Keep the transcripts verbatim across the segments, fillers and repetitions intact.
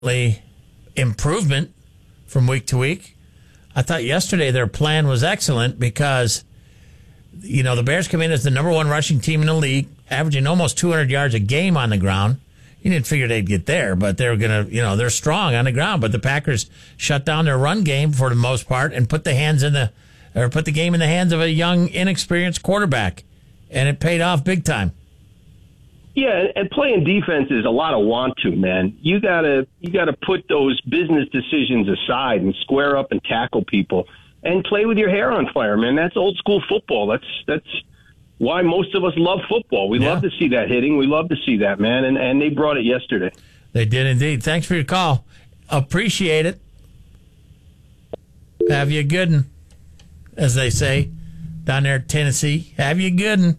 improvement from week to week. I thought yesterday their plan was excellent because, you know, the Bears come in as the number one rushing team in the league, averaging almost two hundred yards a game on the ground. You didn't figure they'd get there, but they were going to, you know, they're strong on the ground. But the Packers shut down their run game for the most part and put the hands in the, or put the game in the hands of a young, inexperienced quarterback. And it paid off big time. Yeah, and playing defense is a lot of want to, man. You gotta you gotta put those business decisions aside and square up and tackle people and play with your hair on fire, man. That's old school football. That's that's why most of us love football. We yeah. love to see that hitting. We love to see that, man. And and they brought it yesterday. They did indeed. Thanks for your call. Appreciate it. Have you a good one, as they say down there in Tennessee. Have you a good one.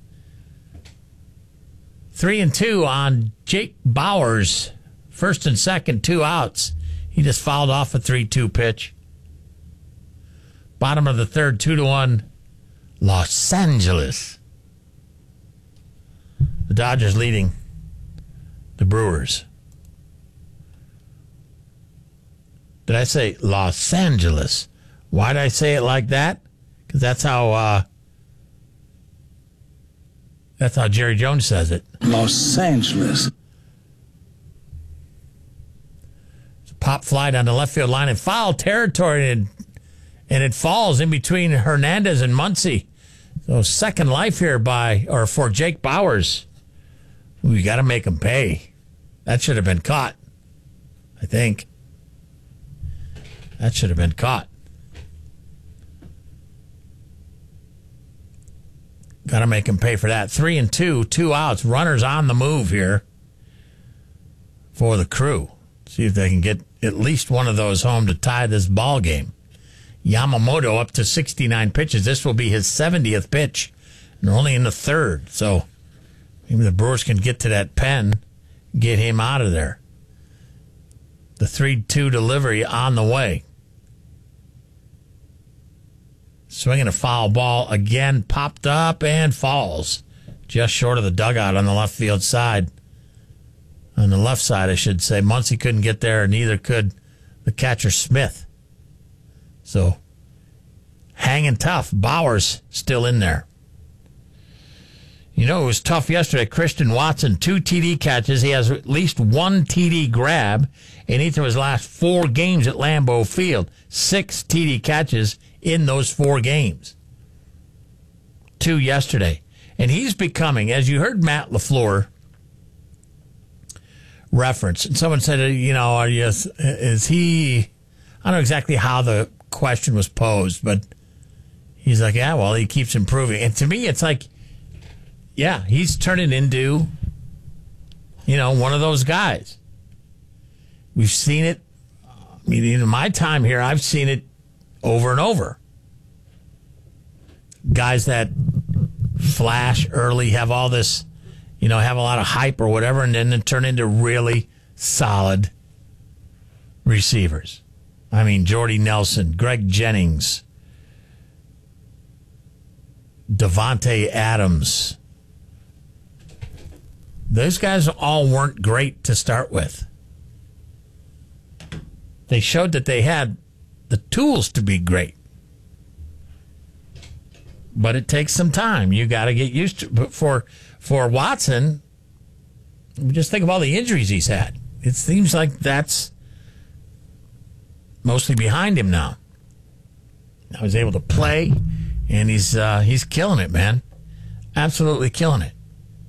Three and two on Jake Bowers. First and second, two outs. He just fouled off a three two pitch. Bottom of the third, two to one, Los Angeles. The Dodgers leading the Brewers. Did I say Los Angeles? Why did I say it like that? Because that's how uh, that's how Jerry Jones says it. Los Angeles. It's a pop fly down the left field line in foul territory, and, and it falls in between Hernandez and Muncy. So second life here by or for Jake Bowers. We got to make him pay. That should have been caught, I think. That should have been caught. Got to make him pay for that. Three and two, two outs. Runners on the move here for the Crew. See if they can get at least one of those home to tie this ball game. Yamamoto up to sixty-nine pitches. This will be his seventieth pitch, and they're only in the third. So maybe the Brewers can get to that pen, get him out of there. The three two delivery on the way. Swinging a foul ball again, popped up and falls just short of the dugout on the left field side. On the left side, I should say. Muncy couldn't get there, and neither could the catcher Smith. So, hanging tough. Bowers still in there. You know, it was tough yesterday. Christian Watson, two T D catches. He has at least one T D grab in each of his last four games at Lambeau Field. Six T D catches in those four games. Two yesterday. And he's becoming, as you heard Matt LaFleur reference, and someone said, you know, are you, is he, I don't know exactly how the question was posed, but he's like, yeah, well, he keeps improving. And to me, it's like, yeah, he's turning into, you know, one of those guys. We've seen it. I mean, in my time here, I've seen it over and over. Guys that flash early, have all this, you know, have a lot of hype or whatever, and then turn into really solid receivers. I mean, Jordy Nelson, Greg Jennings, Davante Adams. Those guys all weren't great to start with. They showed that they had the tools to be great. But it takes some time. You got to get used to it. But for, for Watson, just think of all the injuries he's had. It seems like that's mostly behind him now. Now he's able to play, and he's uh, he's killing it, man. Absolutely killing it.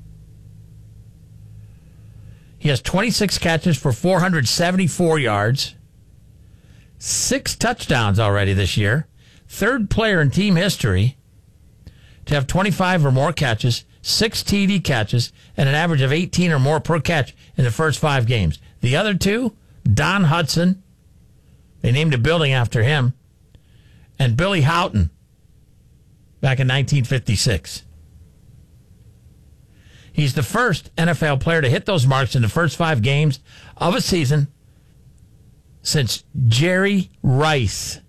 He has twenty-six catches for four hundred seventy-four yards. Six touchdowns already this year. Third player in team history to have twenty-five or more catches, six T D catches, and an average of eighteen or more per catch in the first five games. The other two, Don Hudson, they named a building after him, and Billy Houghton back in nineteen fifty-six. He's the first N F L player to hit those marks in the first five games of a season since Jerry Rice.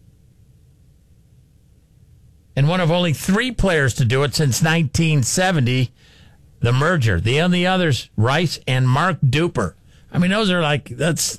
And one of only three players to do it since nineteen seventy, the merger. The only others, Rice and Mark Duper. I mean, those are like, that's